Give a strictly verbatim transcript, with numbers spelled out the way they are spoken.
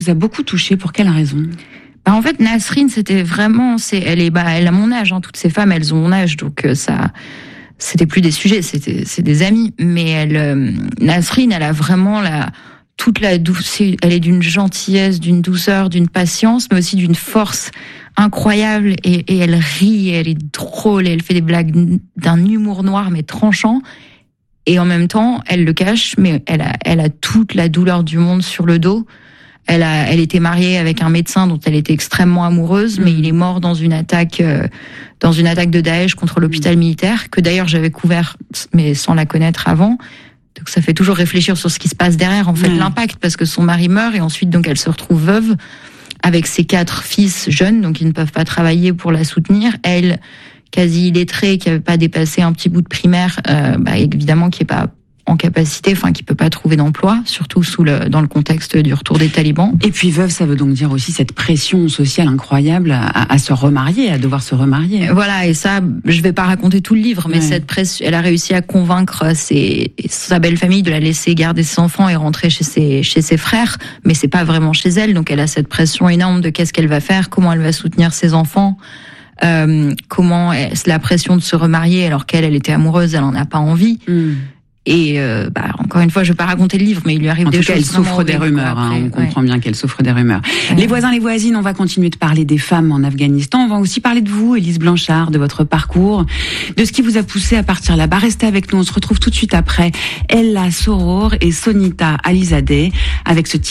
vous a beaucoup touché. Pour quelle raison? Bah en fait, Nasrine, c'était vraiment, c'est, elle est, bah, elle a mon âge. Hein, toutes ces femmes, elles ont mon âge, donc euh, ça, c'était plus des sujets, c'était, c'est des amis. Mais elle, euh, Nasrine, elle a vraiment la, toute la douce. Elle est d'une gentillesse, d'une douceur, d'une patience, mais aussi d'une force incroyable. Et, et elle rit, et elle est drôle, et elle fait des blagues d'un humour noir mais tranchant. Et en même temps, elle le cache, mais elle a, elle a toute la douleur du monde sur le dos. Elle a, elle était mariée avec un médecin dont elle était extrêmement amoureuse, mmh. mais il est mort dans une attaque, euh, dans une attaque de Daesh contre l'hôpital mmh. militaire, que d'ailleurs j'avais couvert, mais sans la connaître avant. Donc ça fait toujours réfléchir sur ce qui se passe derrière, en fait, mmh. l'impact, parce que son mari meurt et ensuite donc elle se retrouve veuve avec ses quatre fils jeunes, donc ils ne peuvent pas travailler pour la soutenir. Elle, quasi illettrée, qui n'avait pas dépassé un petit bout de primaire, euh, bah évidemment qui est pas en capacité, enfin qui peut pas trouver d'emploi, surtout sous le dans le contexte du retour des talibans. Et puis veuve, ça veut donc dire aussi cette pression sociale incroyable à, à se remarier, à devoir se remarier. Voilà, et ça, je vais pas raconter tout le livre, mais ouais. cette pression, elle a réussi à convaincre ses, sa belle famille de la laisser garder ses enfants et rentrer chez ses chez ses frères, mais c'est pas vraiment chez elle, donc elle a cette pression énorme de qu'est-ce qu'elle va faire, comment elle va soutenir ses enfants. Euh, comment elle, la pression de se remarier alors qu'elle, elle était amoureuse, elle en a pas envie. Mm. Et euh, bah, encore une fois, je vais pas raconter le livre, mais il lui arrive en des tout choses. Cas, elle souffre des rumeurs. Après, hein, on ouais. comprend bien qu'elle souffre des rumeurs. Ouais. Les voisins, les voisines, on va continuer de parler des femmes en Afghanistan. On va aussi parler de vous, Élise Blanchard, de votre parcours, de ce qui vous a poussé à partir là-bas. Restez avec nous. On se retrouve tout de suite après Ella Soror et Sonita Alizadeh avec ce